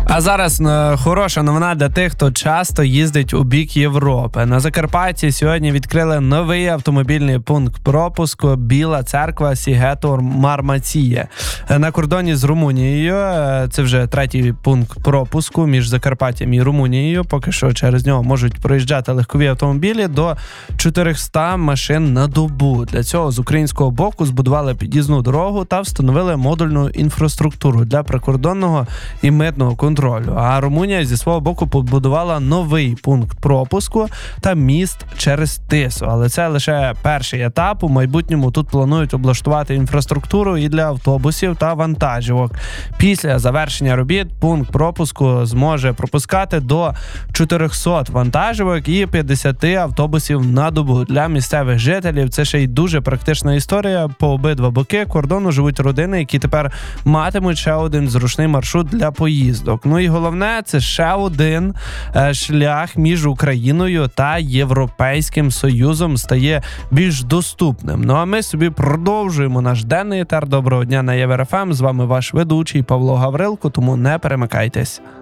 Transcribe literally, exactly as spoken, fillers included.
А зараз е, хороша новина для тих, хто часто їздить у бік Європи. На Закарпатті сьогодні відкрили новий автомобільний пункт пропуску Біла Церква Сігету-Мармація. На кордоні з Румунією, е, це вже третій пункт пропуску між Закарпаттям і Румунією. Поки що через нього можуть проїжджати легкові автомобілі до чотириста машин на добу. Для цього з українського боку збудували під'їзну дорогу та встановили модульну інфраструктуру для прикордонного і митного контролю. А Румунія зі свого боку побудувала новий пункт пропуску та міст через Тису. Але це лише перший етап. У майбутньому тут планують облаштувати інфраструктуру і для автобусів та вантажівок. Після завершення робіт пункт пропуску зможе пропускати до чотириста вантажівок і п'ятдесят автобусів на добу. Для місцевих жителів це ще й дуже практична історія. По обидва боки кордону живуть родини, які тепер матимуть ще один зручний маршрут для поїздок. Ну і головне, це ще один е, шлях між Україною та Європейським Союзом стає більш доступним. Ну а ми собі продовжуємо наш денний етер. Доброго дня на Євер еф ем. З вами ваш ведучий Павло Гаврилко, тому не перемикайтесь.